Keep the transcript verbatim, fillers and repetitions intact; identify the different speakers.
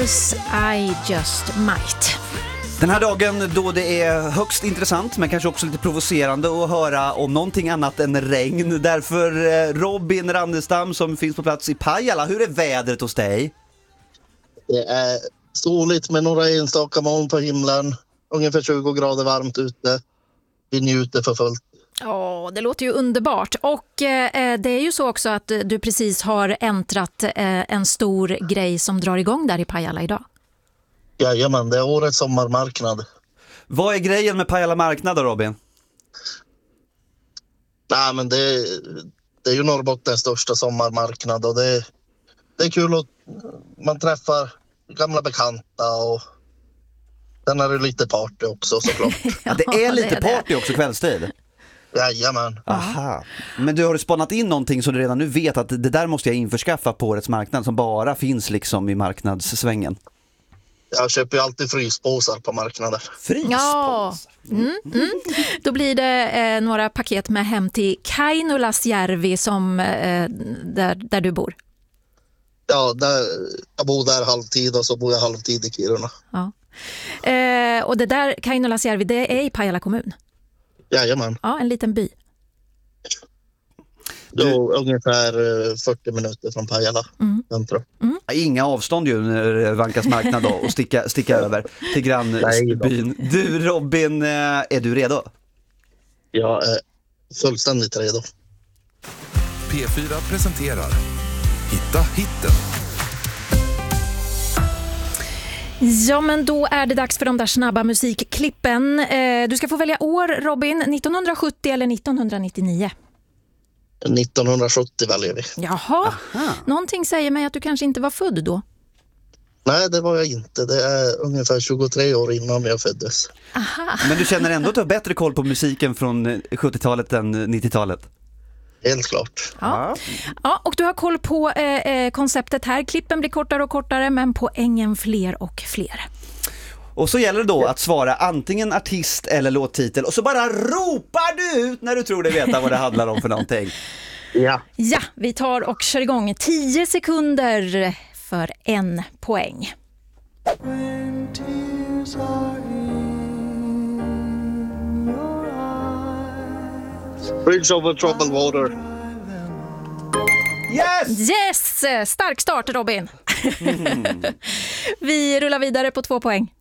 Speaker 1: Colors, I Just Might.
Speaker 2: Den här dagen då det är högst intressant men kanske också lite provocerande att höra om någonting annat än regn. Därför Robin Randestam som finns på plats i Pajala, hur är vädret hos dig?
Speaker 3: Det är soligt med några enstaka moln på himlen. Ungefär tjugo grader varmt ute. Vi njuter för fullt.
Speaker 1: Ja, det låter ju underbart. Och eh, det är ju så också att du precis har äntrat eh, en stor grej som drar igång där i Pajala idag.
Speaker 3: Jajamän, det är årets sommarmarknad.
Speaker 2: Vad är grejen med Pajala marknad då, Robin?
Speaker 3: Nej, men det, det är ju Norrbottens största sommarmarknad och det, det är kul att man träffar gamla bekanta och sen är det lite party också såklart.
Speaker 2: Ja, det är lite
Speaker 1: det är
Speaker 2: party också kvällstid.
Speaker 3: Jajamän.
Speaker 2: Aha. Men du har spannat in någonting så du redan nu vet att det där måste jag införskaffa på årets marknad som bara finns liksom i marknadssvängen.
Speaker 3: Jag köper ju alltid fryspåsar på marknaden.
Speaker 2: Fryspåsar?
Speaker 1: Ja, mm, mm. Då blir det eh, några paket med hem till Kainulasjärvi som eh, där, där du bor.
Speaker 3: Ja, där, jag bor där halvtid och så bor jag halvtid i Kiruna.
Speaker 1: Ja. Eh, och det där Kainulasjärvi, det är i Pajala kommun.
Speaker 3: Jajamän.
Speaker 1: Ja, en liten by.
Speaker 3: Då ungefär fyrtio minuter från Pajala.
Speaker 1: Mm.
Speaker 2: Mm. Inga avstånd ju när det vankas marknad då och sticka, sticka över till grannbyn. Du Robin, är du redo?
Speaker 3: Jag är fullständigt redo.
Speaker 4: P fyra presenterar Hitta hitten.
Speaker 1: Ja, men då är det dags för de där snabba musikklippen. Eh, du ska få välja år, Robin, nittonhundrasjuttio eller nittonhundranittionio?
Speaker 3: nittonhundrasjuttio väljer vi.
Speaker 1: Jaha, aha. Någonting säger mig att du kanske inte var född då.
Speaker 3: Nej, det var jag inte. Det är ungefär tjugotre år innan jag föddes.
Speaker 1: Aha.
Speaker 2: Men du känner ändå att du har bättre koll på musiken från sjuttiotalet än nittiotalet?
Speaker 3: Helt klart.
Speaker 1: Ja. Ja, och du har koll på eh, konceptet här. Klippen blir kortare och kortare men poängen fler och fler.
Speaker 2: Och så gäller det då att svara antingen artist eller låttitel och så bara ropar du ut när du tror dig veta vad det handlar om för någonting.
Speaker 3: Ja.
Speaker 1: Ja, vi tar och kör igång. tio sekunder för en poäng.
Speaker 3: Bridge over troubled water.
Speaker 2: Yes!
Speaker 1: Yes! Stark start, Robin. Mm. Vi rullar vidare på två poäng.